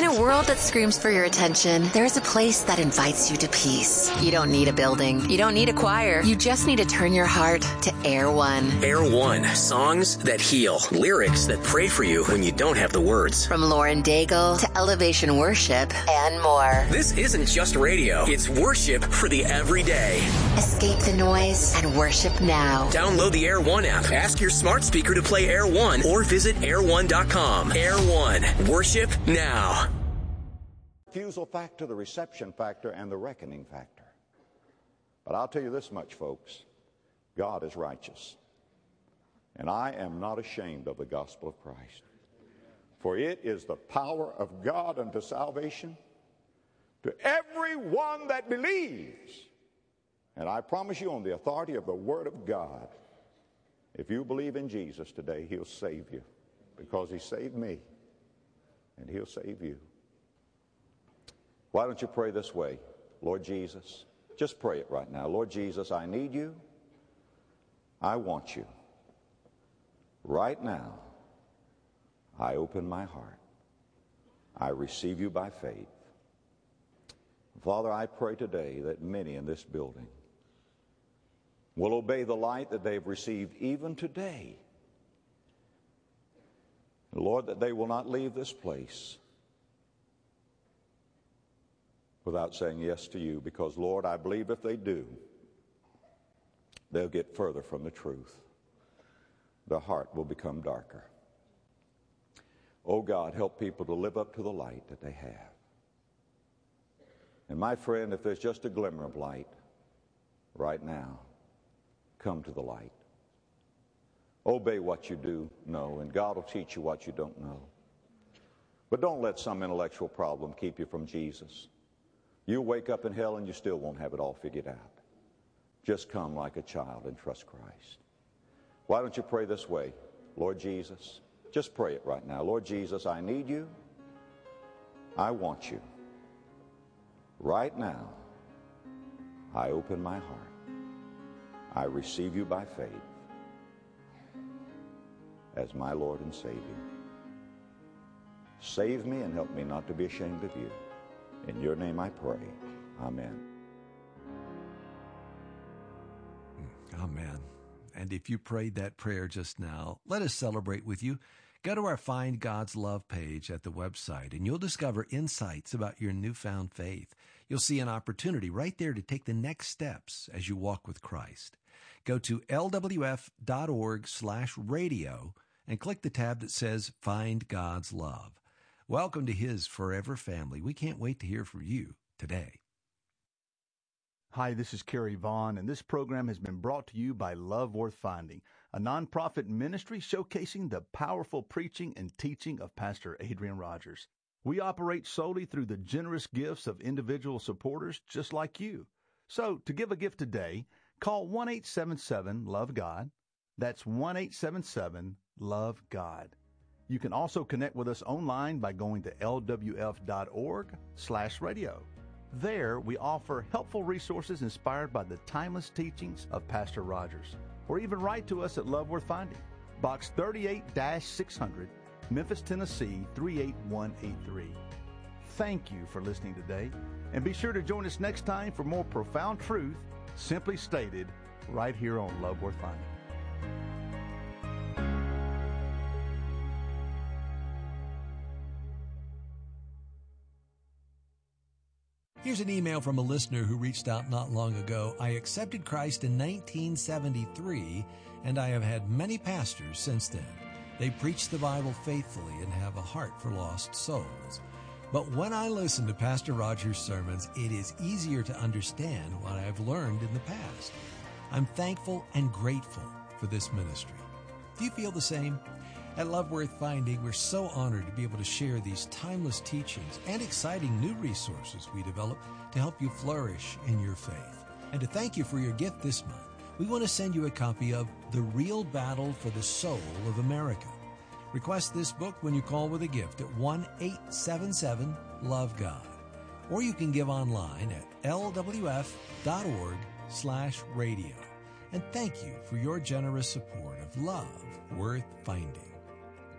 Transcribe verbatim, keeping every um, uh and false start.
a world that screams for your attention, there's a place that invites you to peace. You don't need a building. You don't need a choir. You just need to turn your heart to Air One. Air One. Songs that heal. Lyrics that pray for you when you don't have the words. From Lauren Daigle to Elevation Worship and more. This isn't just radio. It's worship for the everyday. Escape the noise and worship now. Download the Air One app. Ask your smart speaker to play Air One or visit air one dot com. Air One. Worship now. Refusal factor, the reception factor, and the reckoning factor. But I'll tell you this much, folks. God is righteous. And I am not ashamed of the gospel of Christ. For it is the power of God unto salvation to everyone that believes. And I promise you on the authority of the Word of God, if you believe in Jesus today, He'll save you. Because He saved me. And He'll save you. Why don't you pray this way? Lord Jesus, just pray it right now. Lord Jesus, I need you. I want you. Right now, I open my heart. I receive you by faith. Father, I pray today that many in this building will obey the light that they've received even today. Lord, that they will not leave this place without saying yes to you, because, Lord, I believe if they do, they'll get further from the truth. Their heart will become darker. Oh, God, help people to live up to the light that they have. And my friend, if there's just a glimmer of light right now, come to the light. Obey what you do know, and God will teach you what you don't know. But don't let some intellectual problem keep you from Jesus. You'll wake up in hell and you still won't have it all figured out. Just come like a child and trust Christ. Why don't you pray this way? Lord Jesus, just pray it right now. Lord Jesus, I need you. I want you. Right now, I open my heart. I receive you by faith as my Lord and Savior. Save me and help me not to be ashamed of you. In your name I pray. Amen. Amen. And if you prayed that prayer just now, let us celebrate with you. Go to our Find God's Love page at the website, and you'll discover insights about your newfound faith. You'll see an opportunity right there to take the next steps as you walk with Christ. Go to L W F dot org slash radio and click the tab that says Find God's Love. Welcome to His forever family. We can't wait to hear from you today. Hi, this is Kerry Vaughn, and this program has been brought to you by Love Worth Finding, a nonprofit ministry showcasing the powerful preaching and teaching of Pastor Adrian Rogers. We operate solely through the generous gifts of individual supporters just like you. So, to give a gift today, call one eight seven seven, love God. That's one eight seven seven, love God. You can also connect with us online by going to L W F dot org slash radio. There, we offer helpful resources inspired by the timeless teachings of Pastor Rogers. Or even write to us at Love Worth Finding, Box thirty-eight six hundred, Memphis, Tennessee three eight one eight three. Thank you for listening today, and be sure to join us next time for more profound truth, simply stated, right here on Love Worth Finding. Here's an email from a listener who reached out not long ago. I accepted Christ in nineteen seventy-three, and I have had many pastors since then. They preach the Bible faithfully and have a heart for lost souls. But when I listen to Pastor Rogers' sermons, it is easier to understand what I have learned in the past. I'm thankful and grateful for this ministry. Do you feel the same? At Love Worth Finding, we're so honored to be able to share these timeless teachings and exciting new resources we develop to help you flourish in your faith. And to thank you for your gift this month, we want to send you a copy of The Real Battle for the Soul of America. Request this book when you call with a gift at one eight seven seven, love God. Or you can give online at L W F dot org slash radio. And thank you for your generous support of Love Worth Finding.